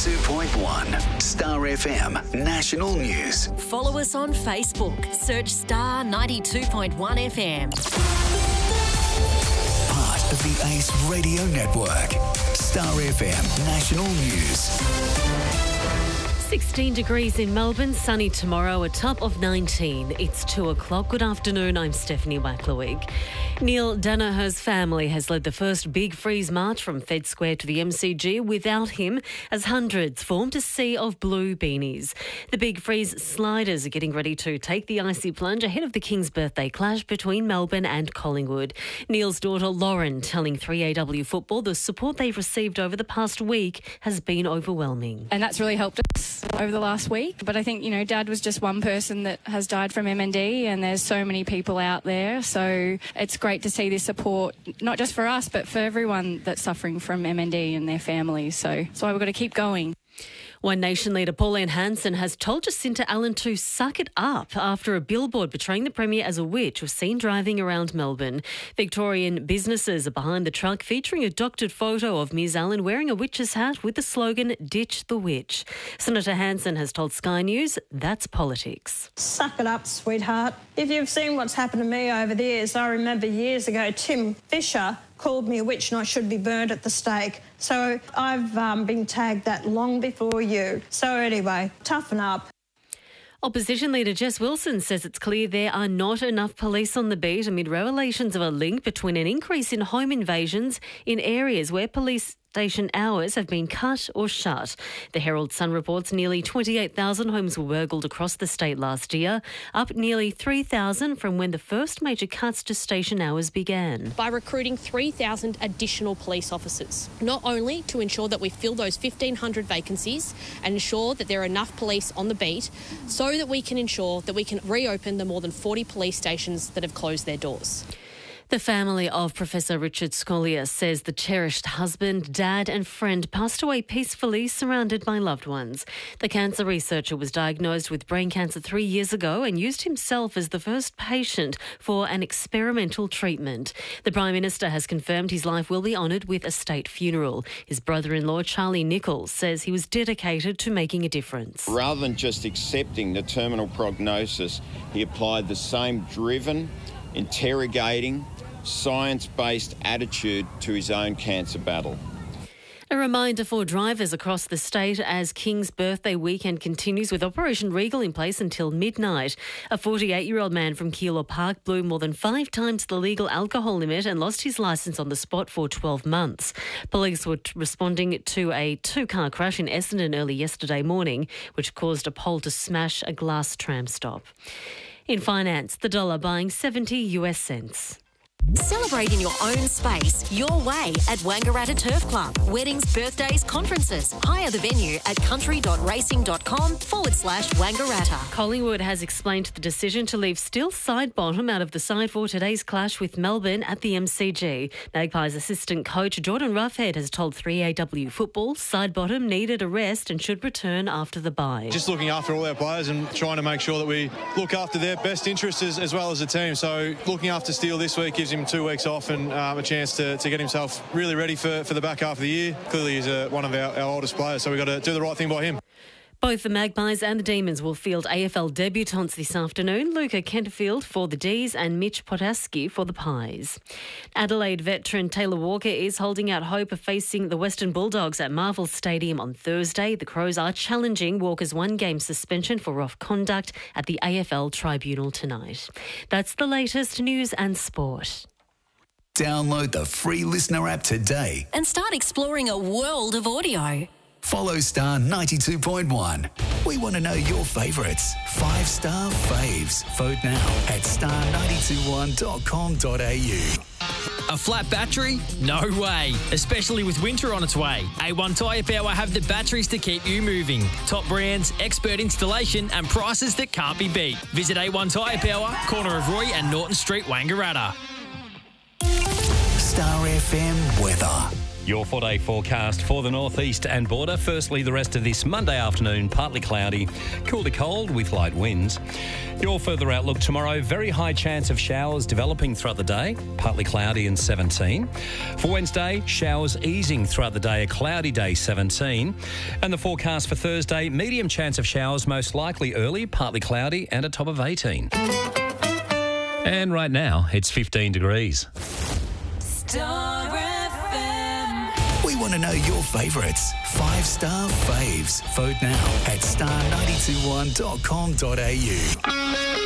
92.1 Star FM National News. Follow us on Facebook. Search Star 92.1 FM. Part of the Ace Radio Network. Star FM National News. 16 degrees in Melbourne, sunny tomorrow, a top of 19. It's 2 o'clock. Good afternoon, I'm Stephanie Waklawig. Neil Danaher's family has led the first Big Freeze march from Fed Square to the MCG without him, as hundreds formed a sea of blue beanies. The Big Freeze sliders are getting ready to take the icy plunge ahead of the King's birthday clash between Melbourne and Collingwood. Neil's daughter Lauren telling 3AW Football the support they've received over the past week has been overwhelming. And that's really helped us over the last week. But I think, Dad was just one person that has died from MND, and there's so many people out there. So it's great to see this support, not just for us, but for everyone that's suffering from MND and their families. So that's why we've got to keep going. One Nation leader Pauline Hanson has told Jacinta Allen to suck it up after a billboard portraying the Premier as a witch was seen driving around Melbourne. Victorian businesses are behind the truck featuring a doctored photo of Ms Allen wearing a witch's hat with the slogan, "Ditch the Witch." Senator Hanson has told Sky News that's politics. Suck it up, sweetheart. If you've seen what's happened to me over the years, I remember years ago Tim Fisher called me a witch and I should be burnt at the stake. So I've been tagged that long before you. So anyway, toughen up. Opposition leader Jess Wilson says it's clear there are not enough police on the beat amid revelations of a link between an increase in home invasions in areas where police station hours have been cut or shut. The Herald Sun reports nearly 28,000 homes were burgled across the state last year, up nearly 3,000 from when the first major cuts to station hours began. By recruiting 3,000 additional police officers, not only to ensure that we fill those 1,500 vacancies and ensure that there are enough police on the beat, so that we can ensure that we can reopen the more than 40 police stations that have closed their doors. The family of Professor Richard Scolyer says the cherished husband, dad and friend passed away peacefully surrounded by loved ones. The cancer researcher was diagnosed with brain cancer 3 years ago and used himself as the first patient for an experimental treatment. The Prime Minister has confirmed his life will be honoured with a state funeral. His brother-in-law, Charlie Nichols, says he was dedicated to making a difference. Rather than just accepting the terminal prognosis, he applied the same driven, interrogating, science-based attitude to his own cancer battle. A reminder for drivers across the state as King's birthday weekend continues with Operation Regal in place until midnight. A 48-year-old man from Keilor Park blew more than 5 times the legal alcohol limit and lost his licence on the spot for 12 months. Police were responding to a 2-car crash in Essendon early yesterday morning, which caused a pole to smash a glass tram stop. In finance, the dollar buying 70 US cents. Celebrate in your own space, your way at Wangaratta Turf Club. Weddings, birthdays, conferences. Hire the venue at country.racing.com/Wangaratta. Collingwood has explained the decision to leave Still Sidebottom out of the side for today's clash with Melbourne at the MCG. Magpies assistant coach Jordan Roughhead has told 3AW Football Sidebottom needed a rest and should return after the bye. Just looking after all our players and trying to make sure that we look after their best interests as well as the team. So looking after Steele this week gives him 2 weeks off and a chance to get himself really ready for the back half of the year. Clearly he's one of our oldest players, so we've got to do the right thing by him. Both the Magpies and the Demons will field AFL debutants this afternoon. Luca Kenterfield for the D's and Mitch Potaski for the Pies. Adelaide veteran Taylor Walker is holding out hope of facing the Western Bulldogs at Marvel Stadium on Thursday. The Crows are challenging Walker's 1-game suspension for rough conduct at the AFL tribunal tonight. That's the latest news and sport. Download the free Listener app today And start exploring a world of audio. Follow Star 92.1. We want to know your favourites. 5-star faves. Vote now at star921.com.au. A flat battery? No way. Especially with winter on its way. A1 Tyre Power have the batteries to keep you moving. Top brands, expert installation and prices that can't be beat. Visit A1 Tyre Power, corner of Roy and Norton Street, Wangaratta. Star FM weather. Your 4-day forecast for the northeast and border. Firstly, the rest of this Monday afternoon, partly cloudy, cool to cold with light winds. Your further outlook tomorrow, very high chance of showers developing throughout the day, partly cloudy and 17. For Wednesday, showers easing throughout the day, a cloudy day, 17. And the forecast for Thursday, medium chance of showers, most likely early, partly cloudy and a top of 18. And right now, it's 15 degrees. Star FM. We want to know your favourites. 5-star faves. Vote now at star921.com.au.